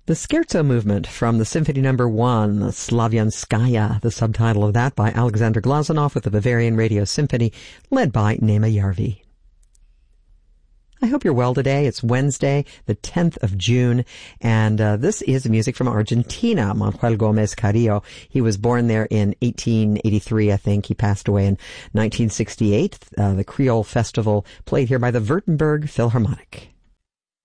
The Scherzo Movement from the Symphony No. 1, Slavianskaya, the subtitle of that by Alexander Glazunov with the Bavarian Radio Symphony, led by Nema Järvi. I hope you're well today. It's Wednesday, the 10th of June, and this is music from Argentina, Manuel Gomez Carrillo. He was born there in 1883, I think. He passed away in 1968. The Creole Festival played here by the Württemberg Philharmonic.